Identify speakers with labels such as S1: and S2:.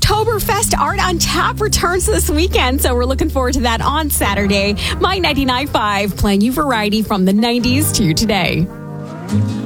S1: Oktoberfest Art on Tap returns this weekend, so we're looking forward to that on Saturday. My 99.5 playing you variety from the 90s to today.